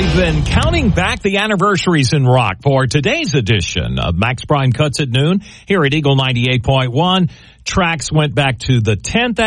we've been counting back the anniversaries in rock for today's edition of Max Bryan Cuts at Noon here at Eagle 98.1. Tracks went back to the 10th